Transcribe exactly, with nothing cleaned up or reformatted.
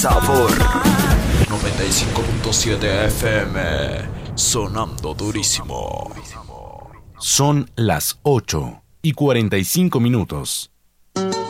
Sabor noventa y cinco punto siete F M, sonando durísimo. Son las ocho y cuarenta y cinco minutos.